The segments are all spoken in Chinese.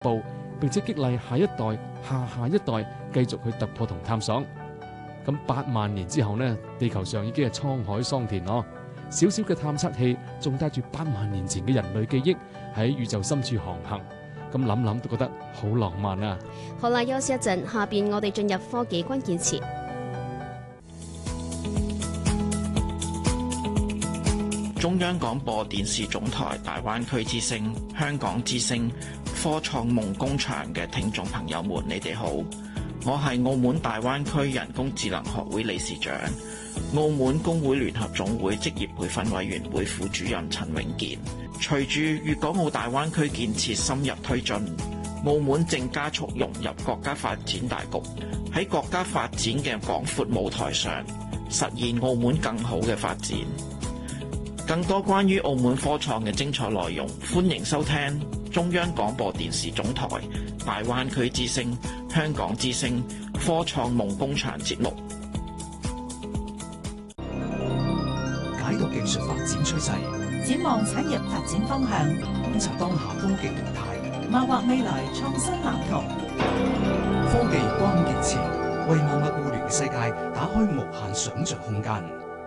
步，並且激勵下一代、下一代繼續去突破同探索。咁8萬年之後呢，地球上已經係滄海桑田咯。小小嘅探測器仲帶住8萬年前嘅人類記憶喺宇宙深處航行，咁諗諗都覺得好浪漫啊！ 好啦，休息一陣，下邊我哋進入科技關鍵詞。 中央廣播電視總台大灣區之聲、香港之聲、科創夢工場嘅聽眾朋友們，你哋好，我係澳門大灣區人工智能學會理事長、澳門工會聯合總會職業培訓委員會副主任陳永健。隨住粵港澳大灣區建設深入推進，澳門正加速融入國家發展大局，喺國家發展嘅廣闊舞台上，實現澳門更好嘅發展。更多關於澳門科創嘅精彩內容，歡迎收聽中央廣播電視總台大灣區之聲、香港之聲科創夢工場節目， 解讀技術發展趨勢， 展望產業發展方向， 觀察當下科技動態， 謀劃未來創新藍圖。 科技關鍵詞，為萬物互聯世界打開無限想像空間。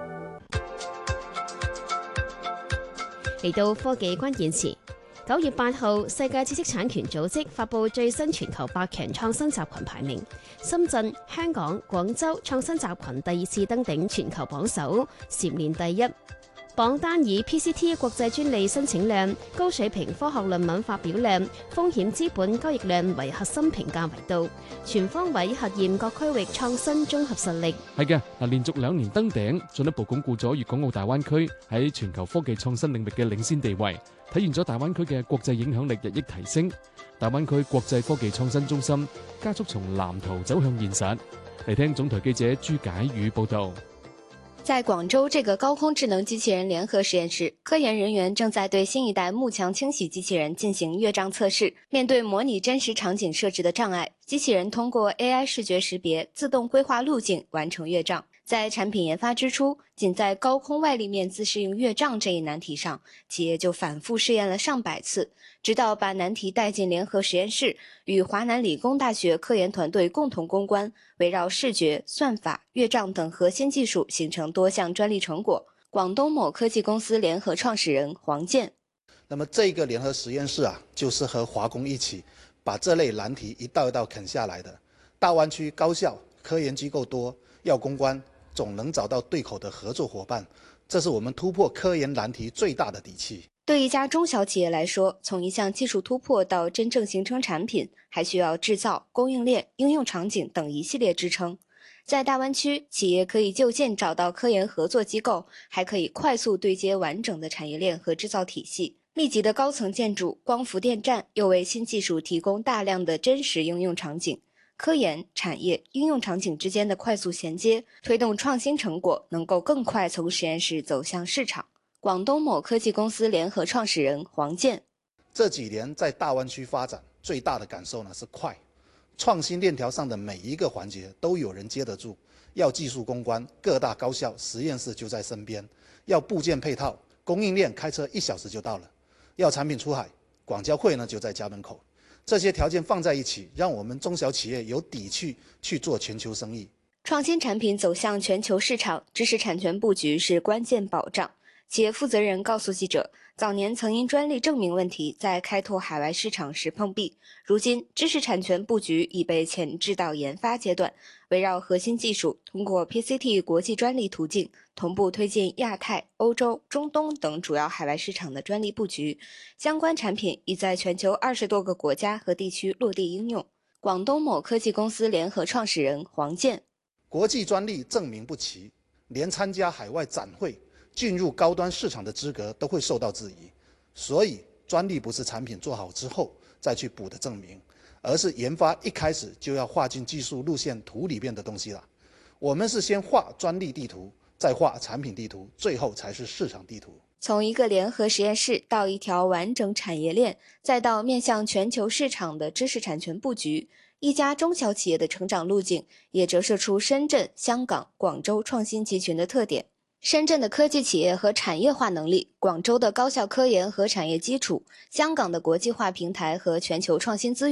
嚟到科技關鍵詞，9月8號，世界知識產權組織發布最新全球100強創新集群排名，深圳、香港、廣州創新集群第2次登頂全球榜首，蟬聯第一。榜單以 PCT 國際專利申請量、高水平科學論文發表量、風險資本交易量為核心評價維度，全方位核驗各區域創新綜合實力。 係嘅，連續2年登頂，進一步鞏固咗粵港澳大灣區喺全球科技創新領域嘅領先地位，體現咗大灣區嘅國際影響力日益提升。大灣區國際科技創新中心加速從藍圖走向現實。嚟聽總台記者朱解宇報道。 在廣州這個高空智能機器人聯合實驗室，科研人員正在對新一代幕牆清洗機器人進行越障測試。面對模擬真實場景設置的障礙，機器人通過 AI 視覺識別、自動規劃路徑完成越障。在產品研發之初，僅在高空外力面自適應越障這一難題上，企業就反覆試驗了上百次，直到把難題帶進聯合實驗室，與華南理工大學科研團隊共同攻關，圍繞視覺、算法、越障等核心技術形成多項專利成果。廣東某科技公司聯合創始人黃健： 那麼這個聯合實驗室就是和華工一起把這類難題一道一道啃下來的。大灣區高校科研機構多，要攻關總能找到對口的合作夥伴，這是我們突破科研難題最大的底氣。 對一家中小企業來說，從一項技術突破到真正形成產品，還需要製造、供應鏈、應用場景等一系列支撐。在大灣區，企業可以就近找到科研合作機構，還可以快速對接完整的產業鏈和製造體系。密集的高層建築、光伏電站又為新技術提供大量的真實應用場景。科研、產業、應用場景之間的快速銜接，推動創新成果能夠更快從實驗室走向市場。廣東某科技公司聯合創始人黃健： 這幾年在大灣區發展，最大的感受呢是快，創新鏈條上的每一個環節都有人接得住。要技術攻關，各大高校實驗室就在身邊；要部件配套，供應鏈開車1小時就到了；要產品出海，廣交會呢就在家門口。這些條件放在一起，讓我們中小企業有底氣去做全球生意。 創新產品走向全球市場，知識產權佈局是關鍵保障。企業負責人告訴記者，早年曾因專利證明問題在開拓海外市場時碰壁，如今知識產權佈局已被前置到研發階段，圍繞核心技術，通過 PCT 國際專利途徑，同步推進亞太、歐洲、中東等主要海外市場的專利佈局。相關產品已在全球20多個國家和地區落地應用。廣東某科技公司聯合創始人黃健： 國際專利證明不齊，連參加海外展會、進入高端市場的資格都會受到質疑，所以專利不是產品做好之後再去補的證明，而是研發一開始就要畫進技術路線圖裏邊的東西了。我們是先畫專利地圖，再畫產品地圖，最後才是市場地圖。 從一個聯合實驗室到一條完整產業鏈，再到面向全球市場的知識產權佈局，一家中小企業的成長路徑也折射出深圳、香港、廣州創新集群的特點。 深圳的科技企业和产业化能力，广州的高校科研和产业基础，香港的国际化平台和全球创新资源。